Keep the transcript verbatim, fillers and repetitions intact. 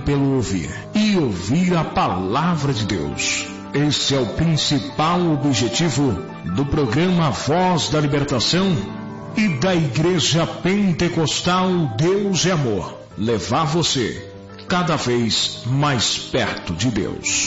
pelo ouvir, e ouvir a palavra de Deus. Esse é o principal objetivo do programa Voz da Libertação e da Igreja Pentecostal Deus é Amor. Levar você cada vez mais perto de Deus.